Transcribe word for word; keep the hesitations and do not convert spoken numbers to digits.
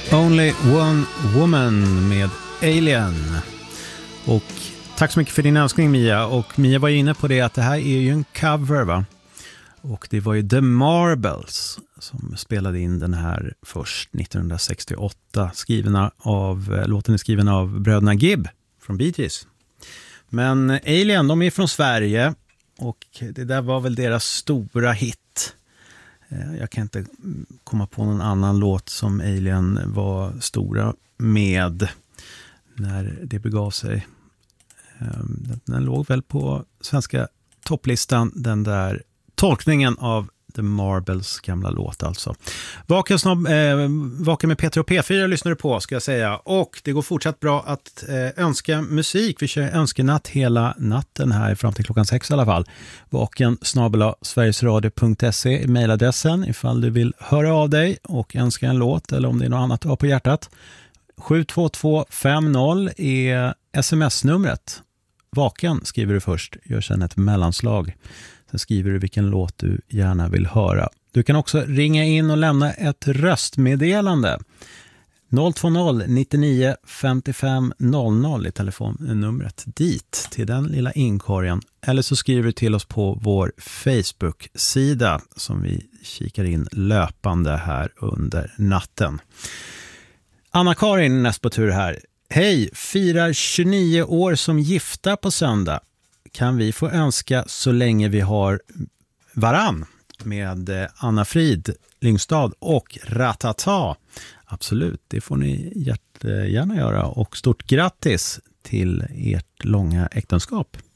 Only One Woman med Alien. Och tack så mycket för din önskning, Mia. Och Mia var inne på det att det här är ju en cover, va? Och det var ju The Marbles som spelade in den här först nittonhundrasextioåtta. Skrivna av, låten är skriven av bröderna Gibb från Bee Gees. Men Alien, de är från Sverige och det där var väl deras stora hit. Jag kan inte komma på någon annan låt som Alien var stora med när det begav sig. Den låg väl på svenska topplistan, den där tolkningen av The Marbles gamla låt alltså. Vaken, snobb, eh, Vaken med Peter och P fyra lyssnar du på, ska jag säga. Och det går fortsatt bra att eh, önska musik. Vi kör önskenatt hela natten här fram till klockan sex i alla fall. Vaken snabel-a sverigesradio punkt se är mejladressen ifall du vill höra av dig och önska en låt eller om det är något annat du har på hjärtat. sju två två fem noll är sms-numret. Vaken skriver du först, gör sedan ett mellanslag. Sen skriver du vilken låt du gärna vill höra. Du kan också ringa in och lämna ett röstmeddelande. noll två noll nittionio femtiofem noll noll i telefonnumret dit till den lilla inkorgen. Eller så skriver du till oss på vår Facebook-sida som vi kikar in löpande här under natten. Anna-Karin näst på tur här. Hej, firar tjugonio år som gifta på söndag. Kan vi få önska så länge vi har varann med Anna Frid Lyngstad och Ratata. Absolut, det får ni jättegärna göra och stort grattis till ert långa äktenskap.